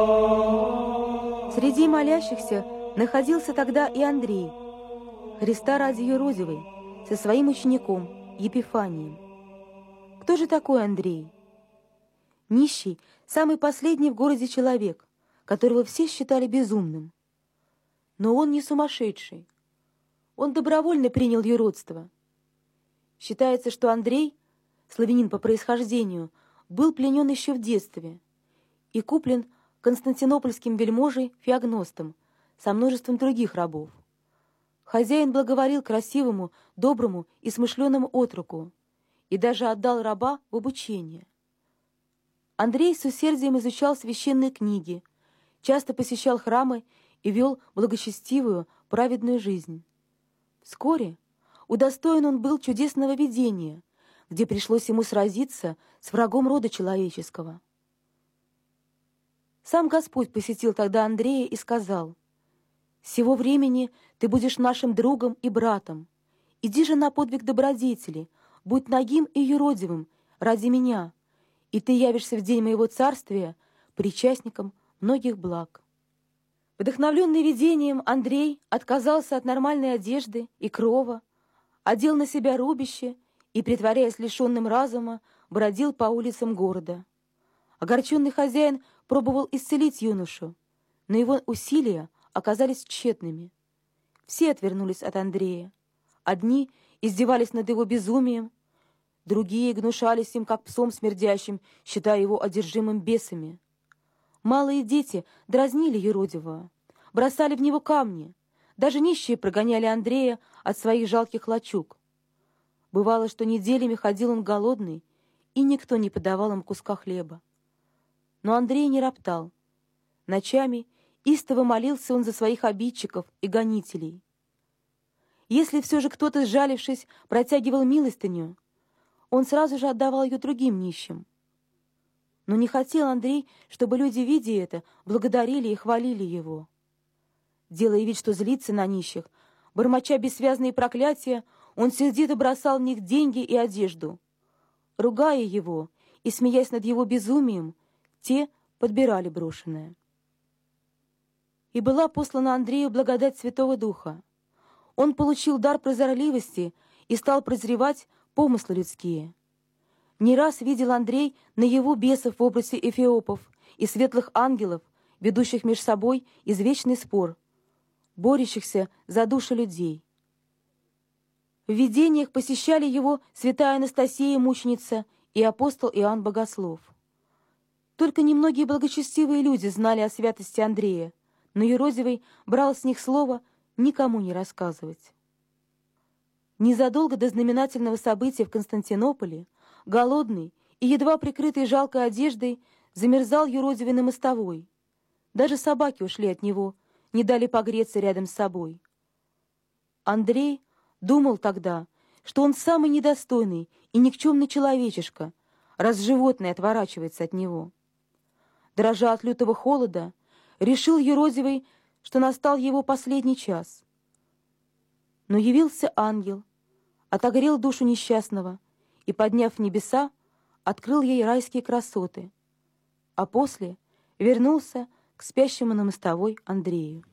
Среди молящихся находился тогда и Андрей, Христа ради юродивый, со своим учеником Епифанием. Кто же такой Андрей? Нищий, самый последний в городе человек, которого все считали безумным. Но он не сумасшедший. Он добровольно принял юродство. Считается, что Андрей, славянин по происхождению, был пленен еще в детстве и куплен константинопольским вельможей Феогностом со множеством других рабов. Хозяин благоволил красивому, доброму и смышленому отроку и даже отдал раба в обучение. Андрей с усердием изучал священные книги, часто посещал храмы и вел благочестивую, праведную жизнь. Вскоре удостоен он был чудесного видения, где пришлось ему сразиться с врагом рода человеческого. Сам Господь посетил тогда Андрея и сказал: «Сего времени ты будешь нашим другом и братом. Иди же на подвиг добродетели, будь нагим и юродивым ради меня, и ты явишься в день моего царствия причастником многих благ». Вдохновленный видением, Андрей отказался от нормальной одежды и крова, одел на себя рубище и, притворяясь лишенным разума, бродил по улицам города. Огорченный хозяин пробовал исцелить юношу, но его усилия оказались тщетными. Все отвернулись от Андрея. Одни издевались над его безумием, другие гнушались им, как псом смердящим, считая его одержимым бесами. Малые дети дразнили юродивого, бросали в него камни. Даже нищие прогоняли Андрея от своих жалких лачуг. Бывало, что неделями ходил он голодный, и никто не подавал им куска хлеба. Но Андрей не роптал. Ночами истово молился он за своих обидчиков и гонителей. Если все же кто-то, сжалившись, протягивал милостыню, он сразу же отдавал ее другим нищим. Но не хотел Андрей, чтобы люди, видя это, благодарили и хвалили его. Делая вид, что злится на нищих, бормоча бессвязные проклятия, он сердито бросал в них деньги и одежду. Ругая его и смеясь над его безумием, те подбирали брошенное. И была послана Андрею благодать Святого Духа. Он получил дар прозорливости и стал прозревать помыслы людские. Не раз видел Андрей наяву бесов в образе эфиопов и светлых ангелов, ведущих между собой извечный спор, борющихся за души людей. В видениях посещали его святая Анастасия мученица и апостол Иоанн Богослов. Только немногие благочестивые люди знали о святости Андрея, но юродивый брал с них слово никому не рассказывать. Незадолго до знаменательного события в Константинополе, голодный и едва прикрытый жалкой одеждой, замерзал юродивый на мостовой. Даже собаки ушли от него, не дали погреться рядом с собой. Андрей думал тогда, что он самый недостойный и никчемный человечишка, раз животное отворачивается от него. Дрожа от лютого холода, решил юродивый, что настал его последний час. Но явился ангел, отогрел душу несчастного и, подняв в небеса, открыл ей райские красоты, а после вернулся к спящему на мостовой Андрею.